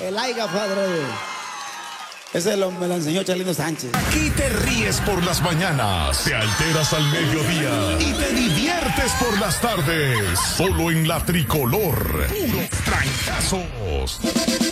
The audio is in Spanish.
El Aiga, padre. Ese me lo enseñó Chalino Sánchez. Aquí te ríes por las mañanas, te alteras al mediodía y te diviertes por las tardes. Solo en La Tricolor. Puros trancazos.